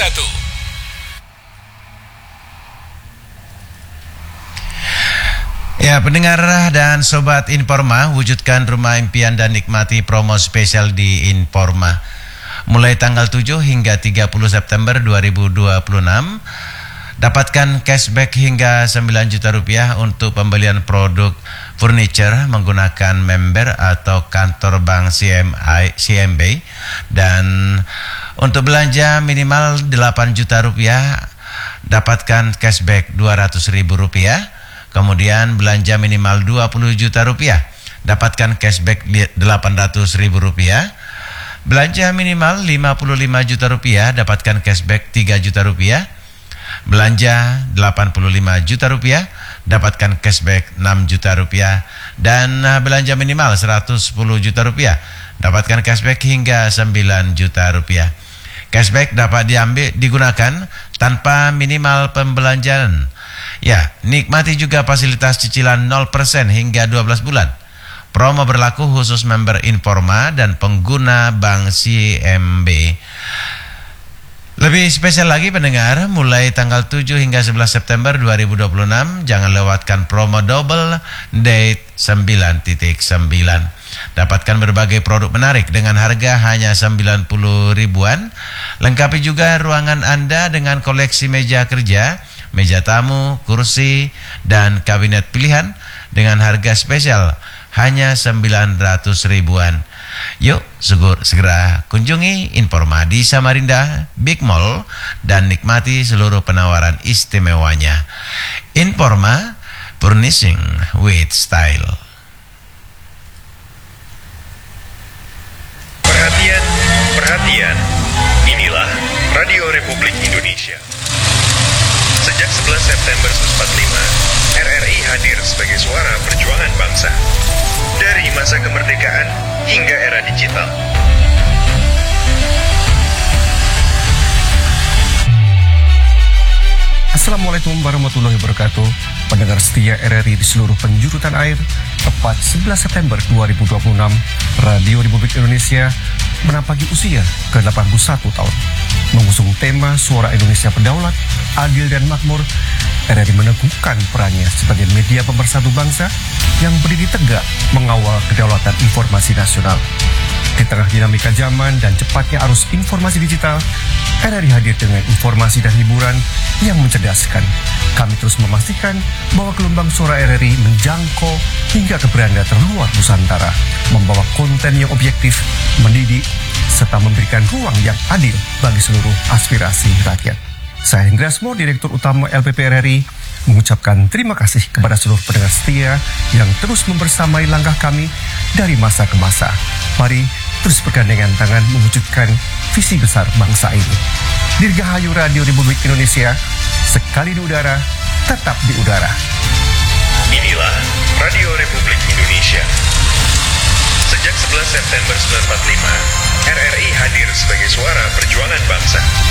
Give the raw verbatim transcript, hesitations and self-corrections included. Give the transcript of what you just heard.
satu. Ya, pendengar dan sobat Informa, wujudkan rumah impian dan nikmati promo spesial di Informa. Mulai tanggal tujuh hingga tiga puluh September dua ribu dua puluh enam, dapatkan cashback hingga sembilan juta rupiah untuk pembelian produk furniture menggunakan member atau kantor bank C M I, C M B, dan untuk belanja minimal delapan juta rupiah dapatkan cashback dua ratus ribu rupiah. Kemudian belanja minimal dua puluh juta rupiah dapatkan cashback delapan ratus ribu rupiah. Belanja minimal lima puluh lima juta rupiah dapatkan cashback tiga juta rupiah. Belanja delapan puluh lima juta rupiah dapatkan cashback enam juta rupiah. Dan belanja minimal seratus sepuluh juta rupiah dapatkan cashback hingga sembilan juta rupiah. Cashback dapat diambil digunakan tanpa minimal pembelanjaan. Ya, nikmati juga fasilitas cicilan nol persen hingga dua belas bulan. Promo berlaku khusus member Informa dan pengguna bank C M B. Lebih spesial lagi pendengar, mulai tanggal tujuh hingga sebelas September dua ribu dua puluh enam, jangan lewatkan promo double date sembilan titik sembilan. Dapatkan berbagai produk menarik dengan harga hanya sembilan puluh ribuan. Lengkapi juga ruangan Anda dengan koleksi meja kerja, meja tamu, kursi, dan kabinet pilihan dengan harga spesial hanya sembilan ratus ribuan. Yuk, segur, segera kunjungi Informa di Samarinda Big Mall dan nikmati seluruh penawaran istimewanya. Informa, furnishing with style. Perhatian, perhatian, inilah Radio Republik Indonesia. Sejak sebelas September seribu sembilan ratus empat puluh lima, R R I hadir sebagai suara perjuangan bangsa. Dari masa kemerdekaan hingga era digital. Assalamualaikum warahmatullahi wabarakatuh. Pendengar setia R R I di seluruh penjuru tanah air, tepat sebelas September dua ribu dua puluh enam, Radio Republik Indonesia menapaki usia ke delapan puluh satu tahun. Mengusung tema Suara Indonesia Berdaulat, Adil dan Makmur, R R I meneguhkan perannya sebagai media pemersatu bangsa yang berdiri tegak mengawal kedaulatan informasi nasional. Di tengah dinamika zaman dan cepatnya arus informasi digital, R R I hadir dengan informasi dan hiburan yang mencerdaskan. Kami terus memastikan bahwa gelombang suara R R I menjangkau hingga ke beranda terluar Nusantara, membawa konten yang objektif, mendidik, serta memberikan ruang yang adil bagi seluruh aspirasi rakyat. Saya Hendriasmo, Direktur Utama L P P R R I, mengucapkan terima kasih kepada seluruh pendengar setia yang terus membersamai langkah kami dari masa ke masa. Mari terus bergandengan tangan mewujudkan visi besar bangsa ini. Dirgahayu Radio Republik Indonesia, sekali di udara, tetap di udara. Inilah Radio Republik Indonesia. Sejak sebelas September seribu sembilan ratus empat puluh lima, R R I hadir sebagai suara perjuangan bangsa.